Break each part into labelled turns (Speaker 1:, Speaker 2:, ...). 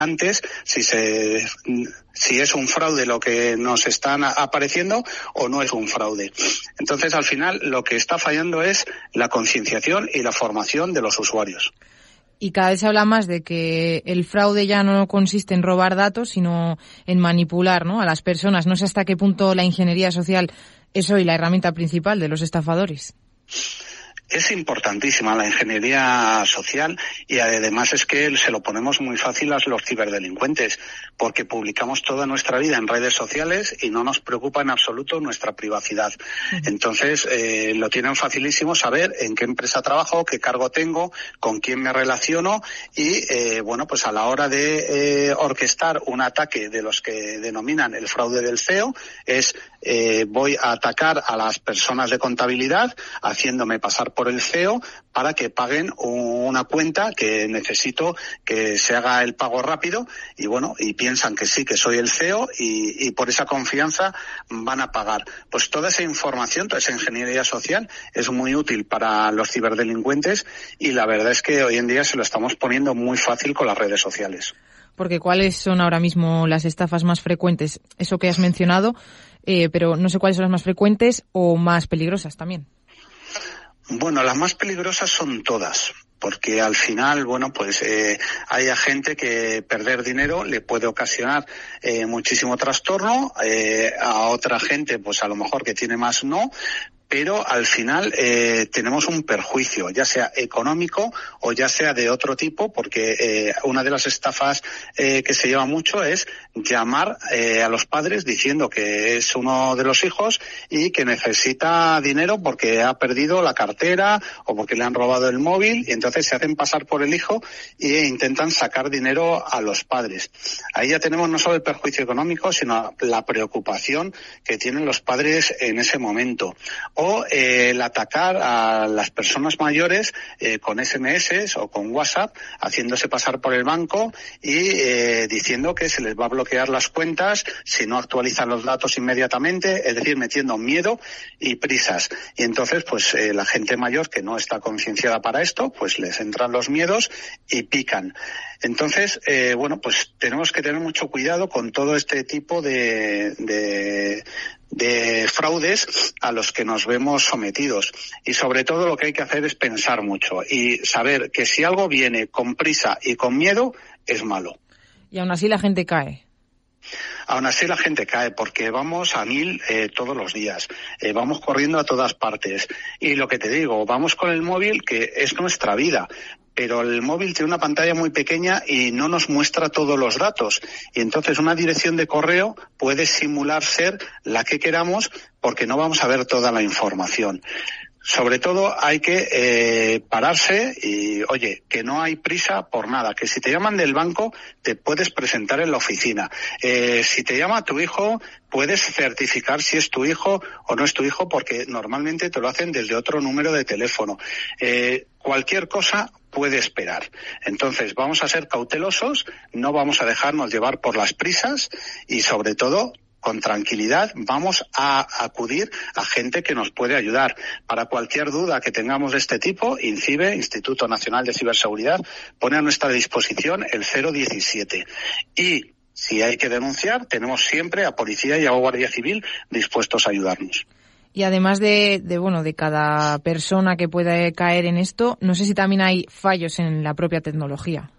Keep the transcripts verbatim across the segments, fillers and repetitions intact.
Speaker 1: antes si se si es un fraude lo que nos están apareciendo o no es un fraude. Entonces, al final, lo que está fallando es la concienciación y la formación de los usuarios.
Speaker 2: Y cada vez se habla más de que el fraude ya no consiste en robar datos, sino en manipular, ¿no?, a las personas. No sé hasta qué punto la ingeniería social es hoy la herramienta principal de los estafadores.
Speaker 1: Es importantísima la ingeniería social y además es que se lo ponemos muy fácil a los ciberdelincuentes porque publicamos toda nuestra vida en redes sociales y no nos preocupa en absoluto nuestra privacidad. Entonces, eh, lo tienen facilísimo saber en qué empresa trabajo, qué cargo tengo, con quién me relaciono y, eh, bueno, pues a la hora de eh, orquestar un ataque de los que denominan el fraude del C E O es eh, voy a atacar a las personas de contabilidad haciéndome pasar por el C E O para que paguen una cuenta que necesito que se haga el pago rápido y bueno, y piensan que sí, que soy el C E O y, y por esa confianza van a pagar. Pues toda esa información, toda esa ingeniería social es muy útil para los ciberdelincuentes y la verdad es que hoy en día se lo estamos poniendo muy fácil con las redes sociales.
Speaker 2: Porque ¿cuáles son ahora mismo las estafas más frecuentes? Eso que has mencionado, eh, pero no sé cuáles son las más frecuentes o más peligrosas también.
Speaker 1: Bueno, las más peligrosas son todas, porque al final, bueno, pues eh, hay a gente que perder dinero le puede ocasionar eh, muchísimo trastorno, eh, a otra gente, pues a lo mejor que tiene más no, pero al final eh, tenemos un perjuicio, ya sea económico o ya sea de otro tipo, porque eh, una de las estafas eh, que se lleva mucho es llamar eh, a los padres diciendo que es uno de los hijos y que necesita dinero porque ha perdido la cartera o porque le han robado el móvil y entonces se hacen pasar por el hijo e intentan sacar dinero a los padres. Ahí ya tenemos no solo el perjuicio económico, sino la preocupación que tienen los padres en ese momento. O eh, el atacar a las personas mayores eh, con ese eme ese o con WhatsApp, haciéndose pasar por el banco y eh, diciendo que se les va a bloquear las cuentas si no actualizan los datos inmediatamente, es decir, metiendo miedo y prisas. Y entonces, pues eh, la gente mayor que no está concienciada para esto, pues les entran los miedos y pican. Entonces, eh, bueno, pues tenemos que tener mucho cuidado con todo este tipo de, de, de fraudes a los que nos vemos sometidos. Y sobre todo lo que hay que hacer es pensar mucho y saber que si algo viene con prisa y con miedo, es malo.
Speaker 2: Y aún así la gente cae.
Speaker 1: Aún así la gente cae porque vamos a mil eh, todos los días, eh, vamos corriendo a todas partes y lo que te digo, vamos con el móvil que es nuestra vida, pero el móvil tiene una pantalla muy pequeña y no nos muestra todos los datos y entonces una dirección de correo puede simular ser la que queramos porque no vamos a ver toda la información. Sobre todo hay que eh, pararse y, oye, que no hay prisa por nada, que si te llaman del banco te puedes presentar en la oficina. Eh, si te llama tu hijo, puedes certificar si es tu hijo o no es tu hijo porque normalmente te lo hacen desde otro número de teléfono. Eh, cualquier cosa puede esperar. Entonces vamos a ser cautelosos, no vamos a dejarnos llevar por las prisas y sobre todo con tranquilidad vamos a acudir a gente que nos puede ayudar. Para cualquier duda que tengamos de este tipo, INCIBE, Instituto Nacional de Ciberseguridad, pone a nuestra disposición el cero diecisiete. Y si hay que denunciar, tenemos siempre a Policía y a Guardia Civil dispuestos a ayudarnos.
Speaker 2: Y además de, de, bueno, de cada persona que pueda caer en esto, no sé si también hay fallos en la propia tecnología.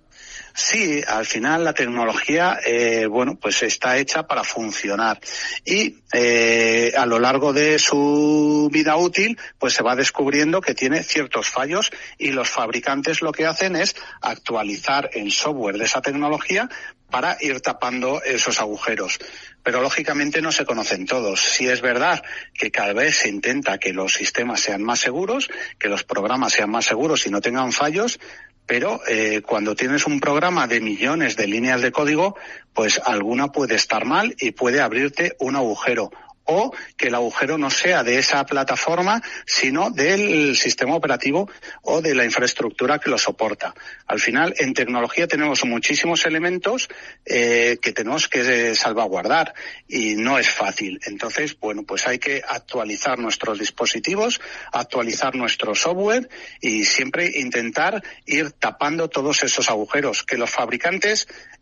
Speaker 1: Sí, al final la tecnología, eh, bueno, pues está hecha para funcionar y eh, a lo largo de su vida útil, pues se va descubriendo que tiene ciertos fallos y los fabricantes lo que hacen es actualizar el software de esa tecnología para ir tapando esos agujeros. Pero lógicamente no se conocen todos. Sí es verdad que cada vez se intenta que los sistemas sean más seguros, que los programas sean más seguros y no tengan fallos, pero eh, cuando tienes un programa de millones de líneas de código, pues alguna puede estar mal y puede abrirte un agujero. o que el agujero no sea de esa plataforma, sino del sistema operativo o de la infraestructura que lo soporta. Al final, en tecnología tenemos muchísimos elementos eh, que tenemos que salvaguardar y no es fácil. Entonces, bueno, pues hay que actualizar nuestros dispositivos, actualizar nuestro software y siempre intentar ir tapando todos esos agujeros que los fabricantes